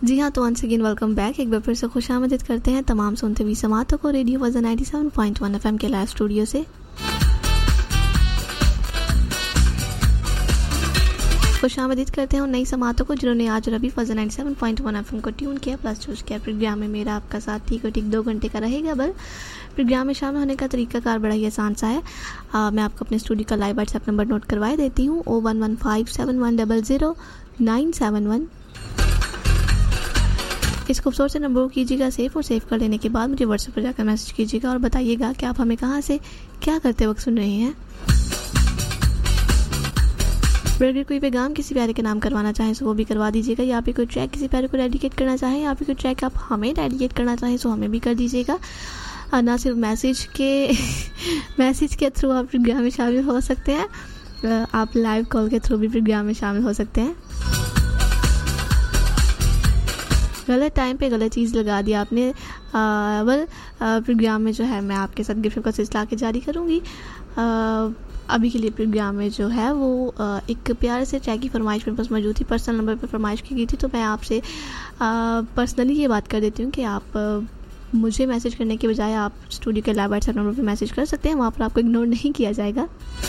जी हाँ, तो once again welcome back. एक बार फिर से खुशामदीद करते हैं तमाम सुनते हुए समातों को रेडियो वज़न 97.1 FM के लाइव स्टूडियो से। खुशामदीद करते हैं उन नई समातों को जिन्होंने आज रबी वज़न 97.1 FM को ट्यून किया प्लस चूज किया। प्रोग्राम में मेरा आपका साथ ठीक 2 घंटे का रहेगा। बल प्रोग्राम में शामिल होने का तरीकाकार बड़ा ही आसान सा है। मैं आपको अपने स्टूडियो का लाइव व्हाट्सएप नंबर नोट करवाए देती हूँ 011571000971। इस खूबसूरत से नंबर को कीजिएगा सेव और सेव कर लेने के बाद मुझे व्हाट्सएप पर जाकर मैसेज कीजिएगा और बताइएगा कि आप हमें कहाँ से क्या करते वक्त सुन रहे हैं। अगर कोई पैगाम किसी प्यारे के नाम करवाना चाहें तो वो भी करवा दीजिएगा, या फिर कोई ट्रैक किसी प्यारे को डेडिकेट करना चाहें या फिर कोई ट्रैक आप हमें डेडिकेट करना चाहें तो हमें भी कर दीजिएगा। ना सिर्फ मैसेज के थ्रू आप प्रोग्राम में शामिल हो सकते हैं, आप लाइव कॉल के थ्रू भी प्रोग्राम में शामिल हो सकते हैं। गलत टाइम पे गलत चीज़ लगा दी आपने। प्रोग्राम में जो है मैं आपके साथ गिफ्ट का सिलसिला आके जारी करूँगी। अभी के लिए प्रोग्राम में जो है वो एक प्यारे से ट्रैक की फरमाइश मेरे पास मौजूद थी। पर्सनल नंबर पर फरमाइश की गई थी, तो मैं आपसे पर्सनली ये बात कर देती हूँ कि आप मुझे मैसेज करने के बजाय आप स्टूडियो के लाइव व्हाट्सएप नंबर पर मैसेज कर सकते हैं। वहाँ पर आपको इग्नोर नहीं किया जाएगा।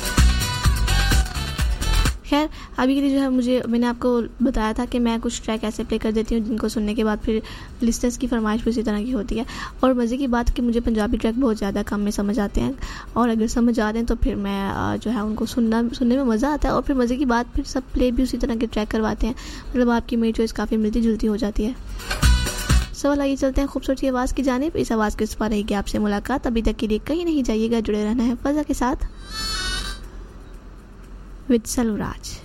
खैर, अभी के लिए जो है मैंने आपको बताया था कि मैं कुछ ट्रैक ऐसे प्ले कर देती हूँ जिनको सुनने के बाद फिर लिस्टर्स की फरमाइश भी उसी तरह की होती है। और मज़े की बात कि मुझे पंजाबी ट्रैक बहुत ज़्यादा कम में समझ आते हैं, और अगर समझ आ रहे हैं तो फिर मैं जो है उनको सुनने में मज़ा आता है। और फिर मज़े की बात फिर सब प्ले भी उसी तरह के ट्रैक करवाते हैं, मतलब आपकी मेरी चॉइस काफ़ी मिलती जुलती हो जाती है। सवाल आइए चलते हैं खूबसूरती आवाज़ की जानिब। इस आवाज़ के इस पर रहेगी आपसे मुलाकात। अभी तक के लिए कहीं नहीं जाइएगा, जुड़े रहना है फ़ज़ा के साथ विद सलूराज।